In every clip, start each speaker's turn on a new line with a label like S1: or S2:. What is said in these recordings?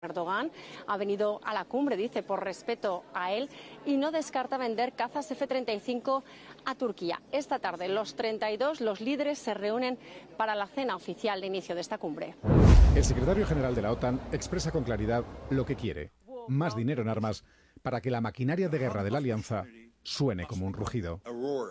S1: Erdogan ha venido a la cumbre, dice, por respeto a él, y no descarta vender cazas F-35 a Turquía. Esta tarde, los líderes se reúnen para la cena oficial de inicio de esta cumbre.
S2: El secretario general de la OTAN expresa con claridad lo que quiere: más dinero en armas para que la maquinaria de guerra de la alianza suene como un rugido.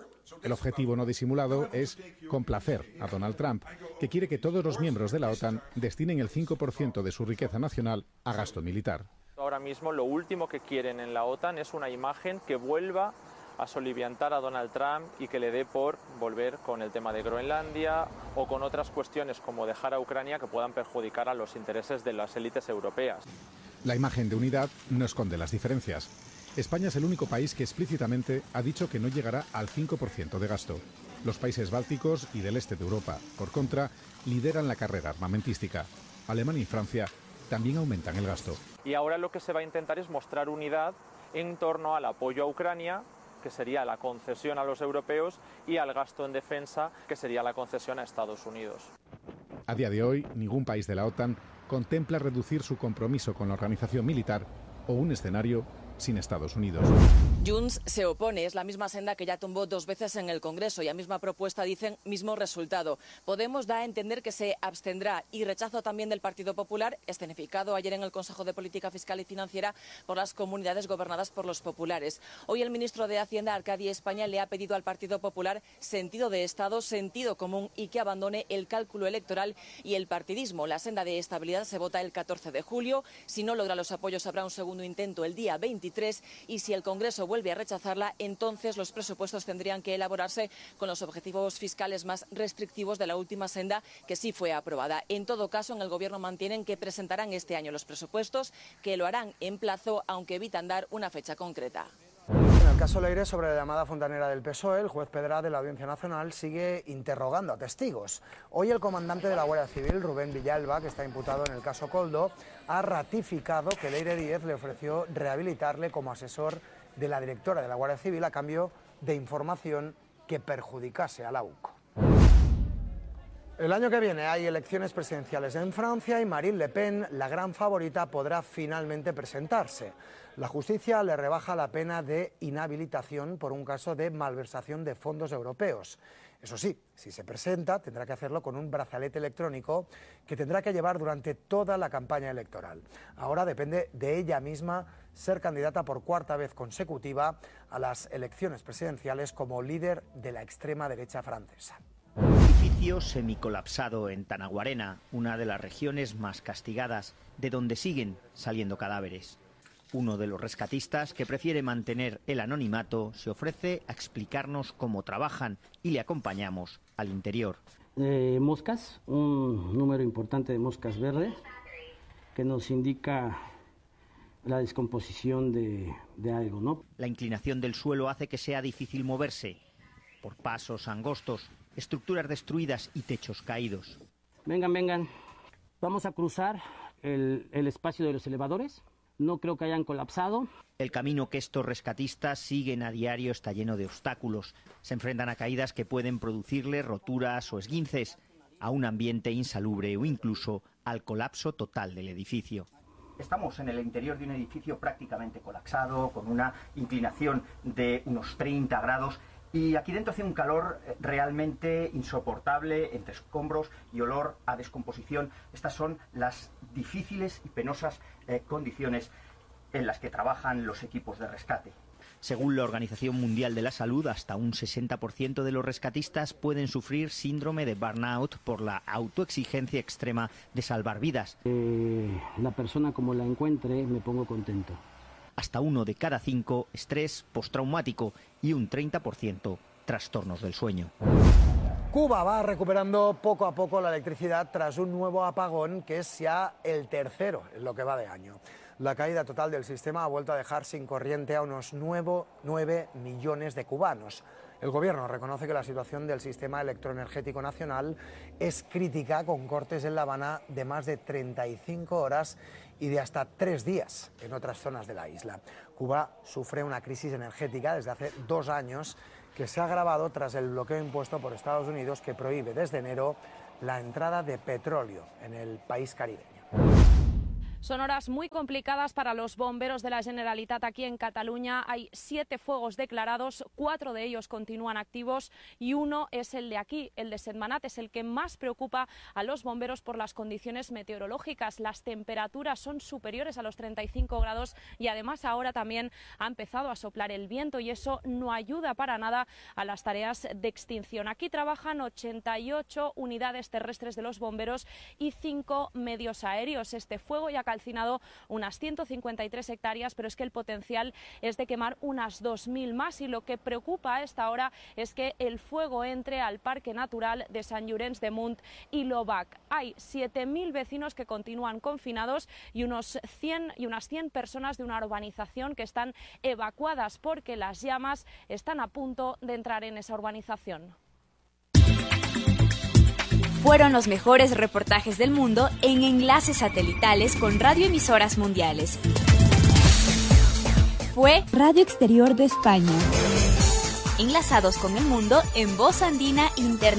S2: El objetivo no disimulado es complacer a Donald Trump, que quiere que todos los miembros de la OTAN destinen el 5% de su riqueza nacional a gasto militar.
S3: Ahora mismo lo último que quieren en la OTAN es una imagen que vuelva a soliviantar a Donald Trump y que le dé por volver con el tema de Groenlandia o con otras cuestiones como dejar a Ucrania que puedan perjudicar a los intereses de las élites europeas.
S2: La imagen de unidad no esconde las diferencias. España es el único país que explícitamente ha dicho que no llegará al 5% de gasto. Los países bálticos y del este de Europa, por contra, lideran la carrera armamentística. Alemania y Francia también aumentan el gasto.
S3: Y ahora lo que se va a intentar es mostrar unidad en torno al apoyo a Ucrania, que sería la concesión a los europeos, y al gasto en defensa, que sería la concesión a Estados Unidos.
S2: A día de hoy, ningún país de la OTAN contempla reducir su compromiso con la organización militar o un escenario sin Estados Unidos.
S4: Junts se opone, es la misma senda que ya tumbó 2 veces en el Congreso y a misma propuesta dicen mismo resultado. Podemos da a entender que se abstendrá y rechazo también del Partido Popular, escenificado ayer en el Consejo de Política Fiscal y Financiera por las comunidades gobernadas por los populares. Hoy el ministro de Hacienda, Arcadi España, le ha pedido al Partido Popular sentido de Estado, sentido común y que abandone el cálculo electoral y el partidismo. La senda de estabilidad se vota el 14 de julio. Si no logra los apoyos habrá un segundo intento el día 23 y si el Congreso vuelve a rechazarla, entonces los presupuestos tendrían que elaborarse con los objetivos fiscales más restrictivos de la última senda que sí fue aprobada. En todo caso, en el Gobierno mantienen que presentarán este año los presupuestos, que lo harán en plazo, aunque evitan dar una fecha concreta.
S5: En el caso Leire, sobre la llamada fontanera del PSOE, el juez Pedra de la Audiencia Nacional sigue interrogando a testigos. Hoy el comandante de la Guardia Civil, Rubén Villalba, que está imputado en el caso Koldo, ha ratificado que Leire Díez le ofreció rehabilitarle como asesor de la directora de la Guardia Civil a cambio de información que perjudicase a la UCO. El año que viene hay elecciones presidenciales en Francia y Marine Le Pen, la gran favorita, podrá finalmente presentarse. La justicia le rebaja la pena de inhabilitación por un caso de malversación de fondos europeos. Eso sí, si se presenta, tendrá que hacerlo con un brazalete electrónico que tendrá que llevar durante toda la campaña electoral. Ahora depende de ella misma ser candidata por 4ª vez consecutiva a las elecciones presidenciales como líder de la extrema derecha francesa.
S6: Edificio semicolapsado en Tanaguarena, una de las regiones más castigadas, de donde siguen saliendo cadáveres. Uno de los rescatistas, que prefiere mantener el anonimato, se ofrece a explicarnos cómo trabajan y le acompañamos al interior.
S7: Moscas, un número importante de moscas verdes que nos indica la descomposición de algo, ¿no?
S6: La inclinación del suelo hace que sea difícil moverse por pasos angostos, estructuras destruidas y techos caídos.
S7: Vengan. Vamos a cruzar el espacio de los elevadores. No creo que hayan colapsado.
S6: El camino que estos rescatistas siguen a diario está lleno de obstáculos. Se enfrentan a caídas que pueden producirles roturas o esguinces, a un ambiente insalubre o incluso al colapso total del edificio.
S8: Estamos en el interior de un edificio prácticamente colapsado, con una inclinación de unos 30 grados. Y aquí dentro hace un calor realmente insoportable, entre escombros y olor a descomposición. Estas son las difíciles y penosas condiciones en las que trabajan los equipos de rescate.
S6: Según la Organización Mundial de la Salud, hasta un 60% de los rescatistas pueden sufrir síndrome de burnout por la autoexigencia extrema de salvar vidas.
S7: La persona como la encuentre, me pongo contento.
S6: Hasta 1 de cada 5 estrés postraumático y un 30% trastornos del sueño.
S5: Cuba va recuperando poco a poco la electricidad tras un nuevo apagón que es ya el tercero en lo que va de año. La caída total del sistema ha vuelto a dejar sin corriente a unos 9 millones de cubanos. El Gobierno reconoce que la situación del sistema electroenergético nacional es crítica, con cortes en La Habana de más de 35 horas y de hasta 3 días en otras zonas de la isla. Cuba sufre una crisis energética desde hace 2 años que se ha agravado tras el bloqueo impuesto por Estados Unidos, que prohíbe desde enero la entrada de petróleo en el país caribeño.
S9: Son horas muy complicadas para los bomberos de la Generalitat aquí en Cataluña. Hay 7 fuegos declarados, 4 de ellos continúan activos y uno es el de aquí, el de Sentmenat, es el que más preocupa a los bomberos por las condiciones meteorológicas. Las temperaturas son superiores a los 35 grados y además ahora también ha empezado a soplar el viento y eso no ayuda para nada a las tareas de extinción. Aquí trabajan 88 unidades terrestres de los bomberos y 5 medios aéreos. Este fuego ya ha calcinado unas 153 hectáreas, pero es que el potencial es de quemar unas 2.000 más y lo que preocupa a esta hora es que el fuego entre al Parque Natural de Sant Llorenç de Munt y l'Obac. Hay 7.000 vecinos que continúan confinados y unas 100 personas de una urbanización que están evacuadas porque las llamas están a punto de entrar en esa urbanización.
S10: Fueron los mejores reportajes del mundo en enlaces satelitales con radioemisoras mundiales. Fue Radio Exterior de España. Enlazados con el mundo en Voz Andina Internacional.